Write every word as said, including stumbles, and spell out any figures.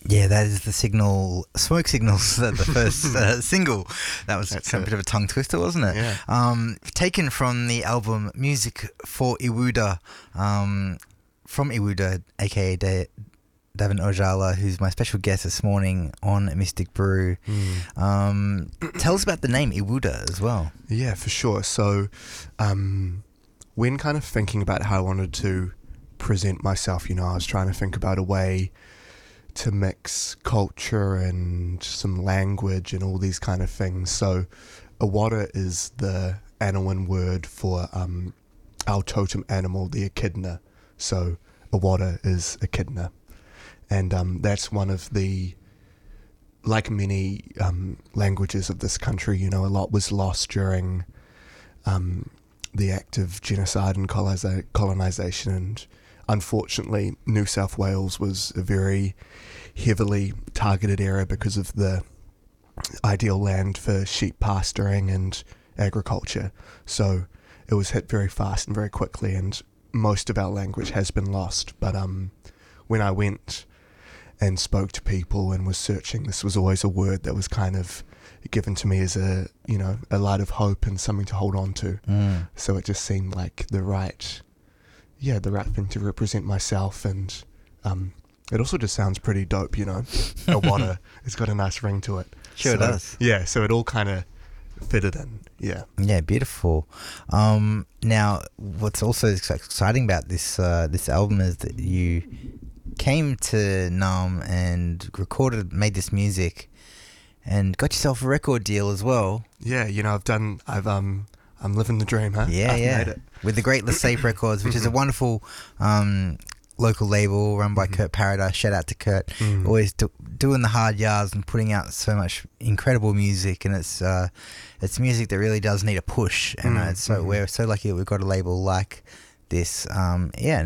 Yeah, that is the signal, Smoke Signals, the first uh, single. That was That's a bit of a tongue twister, wasn't it? Yeah. Um, taken from the album Music for Iwuda, um, from Iwuda, aka Da- Davin Ojala, who's my special guest this morning on Mystic Brew. Mm. Um, tell us about the name Iwuda as well. Yeah, for sure. So, um, when kind of thinking about how I wanted to present myself, you know, I was trying to think about a way to mix culture and some language and all these kind of things. So Awada is the Anowin word for um, our totem animal, the echidna. So Awada is echidna. And um, that's one of the, like many um, languages of this country, you know, a lot was lost during um, the act of genocide and coloniza- colonization. And unfortunately, New South Wales was a very heavily targeted area because of the ideal land for sheep pasturing and agriculture. So it was hit very fast and very quickly, and most of our language has been lost. But um, when I went and spoke to people and was searching, this was always a word that was kind of given to me as a, you know, a light of hope and something to hold on to. Mm. So it just seemed like the right, yeah, the right thing to represent myself. And um, it also just sounds pretty dope, you know. Awada, it's got a nice ring to it. Sure so, it does. Yeah, so it all kind of fitted in, yeah. Yeah, beautiful. Um, now, what's also ex- exciting about this uh, this album is that you came to Naarm and recorded, made this music, and got yourself a record deal as well. Yeah, you know, I've done, I've, um, I'm living the dream, huh? Yeah, I've yeah. made it. With the Great Lesape Records, which is a wonderful um, local label run by Mm-hmm. Kurt Paradise. Shout out to Kurt. Mm. Always do, doing the hard yards and putting out so much incredible music, and it's uh, it's music that really does need a push. And uh, Mm, it's so mhm. we're so lucky that we've got a label like this. Um, yeah.